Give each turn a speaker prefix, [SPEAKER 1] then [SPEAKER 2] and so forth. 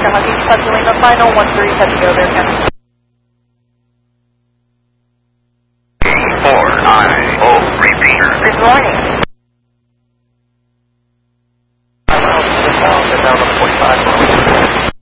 [SPEAKER 1] Victor Huggy, Kentucky Lima, final 13, set to go there, Ken.
[SPEAKER 2] 490, repeater.
[SPEAKER 1] Good morning.
[SPEAKER 2] Down to 45 miles.